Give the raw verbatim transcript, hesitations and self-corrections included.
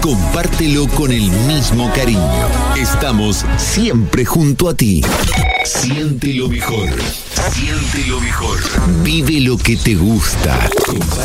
Compártelo con el mismo cariño. Estamos siempre junto a ti. Siente lo mejor. Siente lo mejor. Vive lo que te gusta.